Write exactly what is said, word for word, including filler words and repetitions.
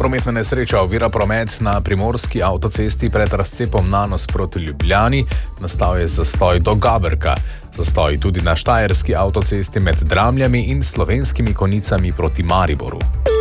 Prometna nesreča ovira promet na primorski avtocesti pred razcepom Nanos proti Ljubljani. Nastal je zastoj do Gaberka. Zastoj tudi na štajerski avtocesti med Dramljami in Slovenskimi Konjicami proti Mariboru.